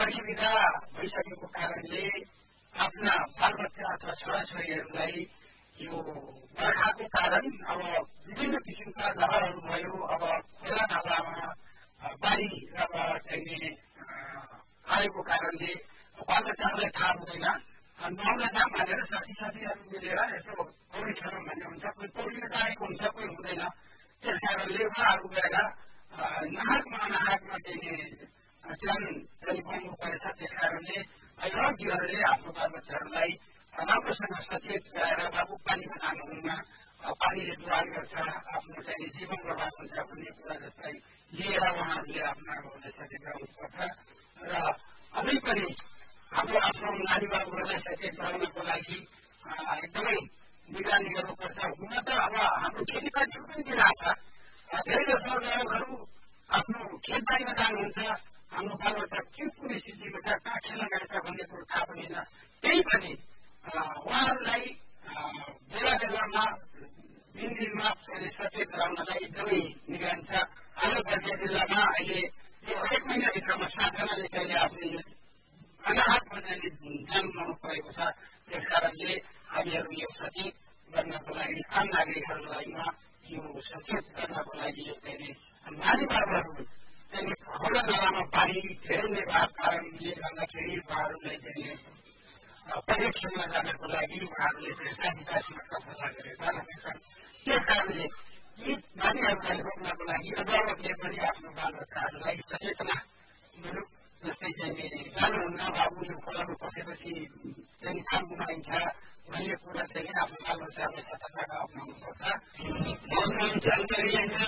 प्रतिविधा भइसकेको कारणले आफ्ना बालबच्चा अथवा छोराछोरीहरूलाई यो बर्खाको कारण अब विभिन्न किसिमका लहरहरू भयो। अब खोला नालामा बाढी अब चाहिँ आएको कारणले बालबच्चाहरूलाई थाहा हुँदैन, नुहाउन जाम भनेर साथीहरू मिलेर यसो पौडी खेलौँ भन्ने हुन्छ। कोही पौडीमा जानेको हुन्छ, कोही हुँदैन। त्यस कारणले उहाँहरू गएर नहाकमा अनाहाकमा चाहिँ ज्यान बन्नु परेछ। त्यस कारणले अभिभावकहरूले आफ्नो बालबच्चाहरूलाई राम्रोसँग सचेत गराएर बाबु पानीमा जानुहुन्न, पानीले डुबान गर्छ, आफ्नो चाहिँ जीवन बर्बाद हुन्छ भन्ने कुरा जसलाई लिएर उहाँहरूले आफ्ना सचेत गराउनुपर्छ। र अझै पनि हाम्रो आफ्नो नानी बाबुहरूलाई सचेत गराउनको लागि एकदमै निगरानी गर्नुपर्छ। हुन त अब हाम्रो खेतीपातीको पनि दिइरहेको छ। धेरै जसो अभिभावकहरू आफ्नो खेतबारीमा जानुहुन्छ, हाम्रो बालबच्चा के कुनै स्थितिमा छ, कहाँ खेल्न गएछ भन्ने कुरो थाहा पनि छैन। त्यही पनि उहाँहरूलाई बेला बेलामा दिनमा सचेत गराउनलाई एकदमै निगरानी छ। हाल बर्दिया जिल्लामा अहिले यो 1 महिनाभित्रमा 7 जनाले चाहिँ आफ्नो अनाहत भन्नाले ज्यान गुमाउनु परेको छ। त्यस कारणले हामीहरू यो सचेत गर्नको लागि आम नागरिकहरूलाई यो सचेत गर्नको लागि यो चाहिँ नानी बाबुहरू चाहिँ खोला नालामा पानी धेरै नै भएको कारणले गर्दाखेरि उहाँहरूलाई चाहिँ पौडी खेल्न जानको लागि उहाँहरूले चाहिँ साथीमा सफलता गरेर जान सक्छन्। त्यस कारणले यी नानीहरूलाई रोक्नको लागि अभिभावकले पनि आफ्नो बालबच्चाहरूलाई सचेतना जस्तै चाहिँ जानुहुन्न बाबु यो खोलामा पसेपछि चाहिँ काम गुमाइन्छ भन्ने कुरा चाहिँ आफ्नो बालबच्चाहरूलाई सतर्कता अप्नाउनुपर्छ। मौसम जानकारी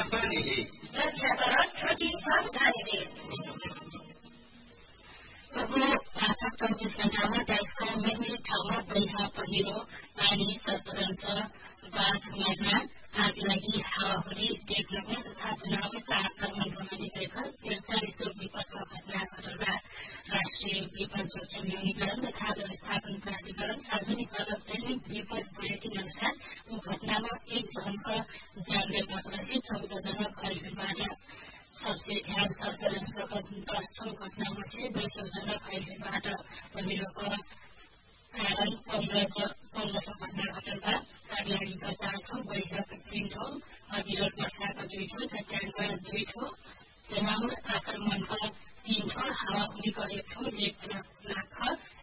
अग्लो 24 घण्टामा 23 करोड मिलिमिटर ठाउँमा बैहा पहिरो, पानी, सर्पदंश, बाघ मर्ना, आगलागी, हावाहुरी, डेभलपमेन्ट तथा चुनावका आक्रमण सम्बन्धी लेखक 43 विपदका घटना घटेर राष्ट्रिय विपद जोखिम न्यूनीकरण तथा व्यवस्थापन प्राधिकरण सार्वजनिक गर्दा दैनिक विपद बुलेटिन अनुसार यो घटनामा 1 जनको ज्यान गएपछि 14 जना घाइतेबाट सबसे ध्यान सर्पदंशका 10 घटनापछि 200 जना घाइतेबाट पहिरोको कारण 15 घटना घटेर आगलागीका 4 ठो, बैशाका 3 ठो, अविरल वर्षाका 2 ठो, चट्याङका 2 ठो, जनावर आक्रमणका 3 ठो, हावाहुरीका 1 ठो, 1 लाख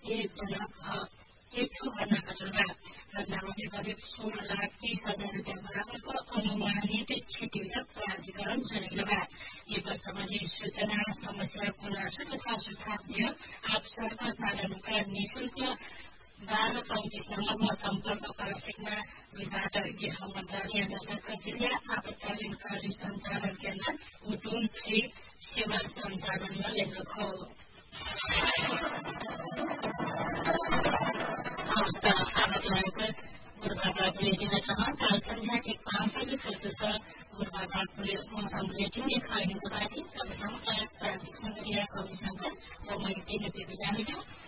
1 ठो घटना घटेर घटनामध्ये करिब 16,30,000 रुपियाँ बराबरको अनुमानित क्षति प्राधिकरण जनाइरह यी सम्बन्धी सूचना, समस्या, गुनासो तथा सुझाव दिए आप सर्व साधनका निःशुल्क 1234 नम्बरमा सम्पर्क गर्न सक्ने विभाग गृह मन्त्रालय अन्तर्गतका जिल्ला आपतकालीन कार्य सञ्चालन केन्द्र टोल फ्री सेवा सञ्चालनमा लेख्नुभयो। पूर्वाभास बुलेटिन काल संध्या 1:05 बजे फिर्दछ। पूर्वाभास मौसम बुलेटिन एक आइन्द बाजी तब प्रान्तिक संगरिया कवि संकट और मैं विदा हुई।